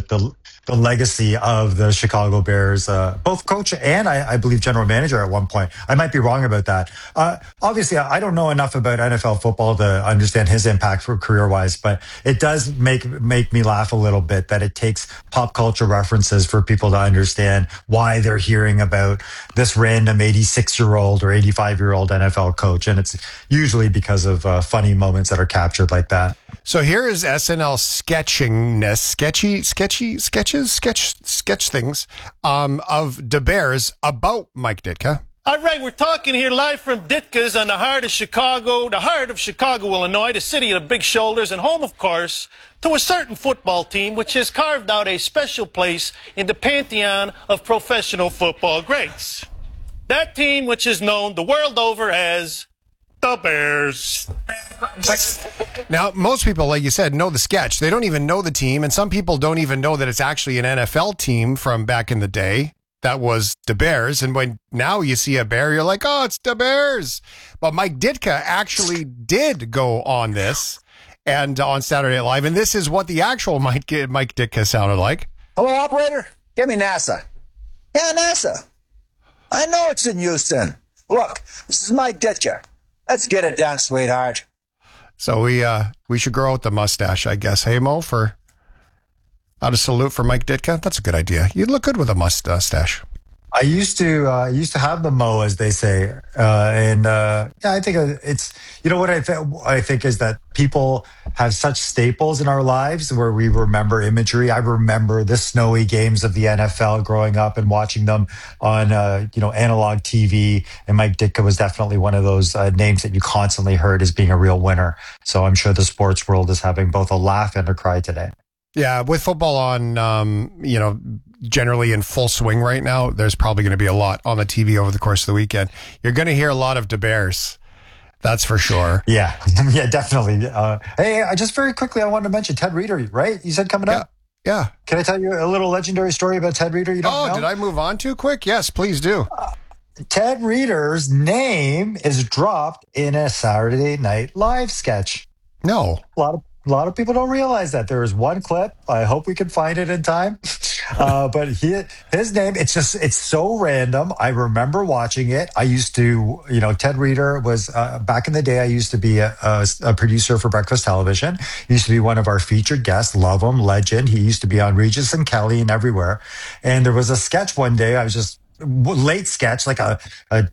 with the legacy of the Chicago Bears, both coach and I believe general manager at one point. I might be wrong about that. Obviously, I don't know enough about NFL football to understand his impact for career-wise, but it does make me laugh a little bit that it takes pop culture references for people to understand why they're hearing about this random 86-year-old or 85-year-old NFL coach. And it's usually because of funny moments that are captured like that. So here is SNL sketchingness, sketch things of the Bears about Mike Ditka. All right, we're talking here live from Ditka's on the heart of Chicago, Illinois, the city of the big shoulders, and home, of course, to a certain football team which has carved out a special place in the pantheon of professional football greats. That team which is known the world over as the Bears. Now, most people, like you said, know the sketch. They don't even know the team, and some people don't even know that it's actually an NFL team from back in the day. That was the Bears, and when now you see a bear, you're like, oh, it's the Bears. But Mike Ditka actually did go on this and on Saturday Night Live, and this is what the actual Mike Ditka sounded like. Hello, operator. Give me NASA. Yeah, NASA. I know it's in Houston. Look, this is Mike Ditka. Let's get it done, sweetheart. So we should grow out the mustache, I guess. Hey, Mo, for out a salute for Mike Ditka. That's a good idea. You'd look good with a mustache. I used to have the mo, as they say, yeah, I think it's what I think is that people have such staples in our lives where we remember imagery. I remember the snowy games of the NFL growing up and watching them on analog TV, and Mike Ditka was definitely one of those names that you constantly heard as being a real winner. So I'm sure the sports world is having both a laugh and a cry today. Yeah, with football on, generally in full swing right now, there's probably going to be a lot on the TV over the course of the weekend. You're going to hear a lot of the Bears. That's for sure. Yeah, yeah, definitely. Hey, just very quickly, I wanted to mention Ted Reeder, right? You said coming up? Yeah. Can I tell you a little legendary story about Ted Reeder you don't know? Did I move on too quick? Yes, please do. Ted Reeder's name is dropped in a Saturday Night Live sketch. No. A lot of people don't realize that. There is one clip. I hope we can find it in time. But his name, it's so random. I remember watching it. I used to, Ted Reeder was, back in the day, I used to be a producer for Breakfast Television. He used to be one of our featured guests. Love him, legend. He used to be on Regis and Kelly and everywhere. And there was a sketch one day. I was just late sketch, like a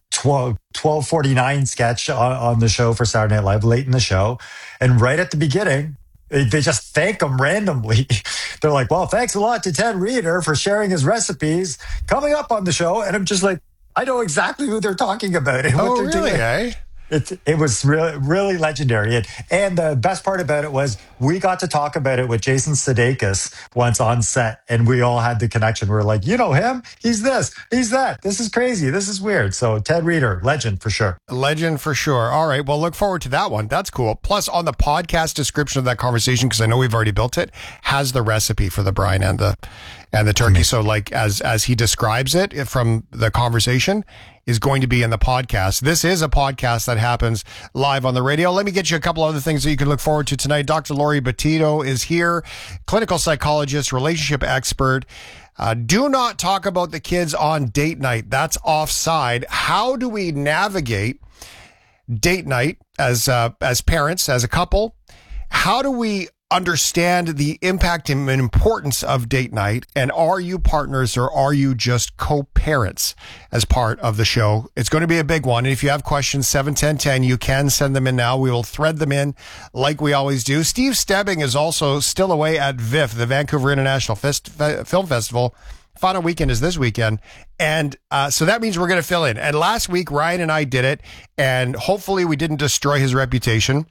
12:49 sketch on the show for Saturday Night Live, late in the show. And right at the beginning, they just thank him randomly. They're like, well, thanks a lot to Ted Reeder for sharing his recipes coming up on the show. And I'm just like, I know exactly who they're talking about and what they're really, doing. Eh? It was really legendary. And the best part about it was we got to talk about it with Jason Sudeikis once on set, and we all had the connection. We were like, you know him? He's this, he's that. This is crazy. This is weird. So Ted Reeder, legend for sure. Legend for sure. All right. Well, look forward to that one. That's cool. Plus, on the podcast description of that conversation, because I know we've already built it, has the recipe for the brine and the turkey. So like as he describes it from the conversation is going to be in the podcast. This is a podcast that happens live on the radio. Let me get you a couple other things that you can look forward to tonight. Dr. Lori Betito is here, clinical psychologist, relationship expert. Do not talk about the kids on date night. That's offside. How do we navigate date night as parents, as a couple? How do we understand the impact and importance of date night? And are you partners or are you just co-parents as part of the show? It's going to be a big one. And if you have questions, 71010, you can send them in now. We will thread them in like we always do. Steve Stebbing is also still away at VIFF, the Vancouver International Film Festival. Final weekend is this weekend. And so that means we're going to fill in. And last week, Ryan and I did it. And hopefully we didn't destroy his reputation.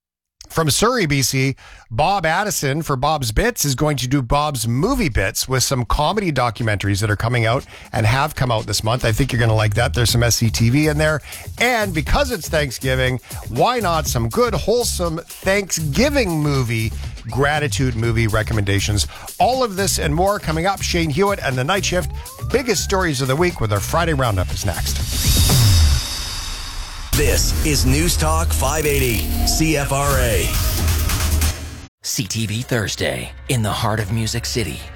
From Surrey, BC, Bob Addison for Bob's Bits is going to do Bob's Movie Bits with some comedy documentaries that are coming out and have come out this month. I think you're going to like that. There's some SCTV in there. And because it's Thanksgiving, why not some good, wholesome Thanksgiving movie, gratitude movie recommendations? All of this and more coming up. Shane Hewitt and The Night Shift. Biggest stories of the week with our Friday Roundup is next. This is News Talk 580, CFRA. CTV Thursday, in the heart of Music City.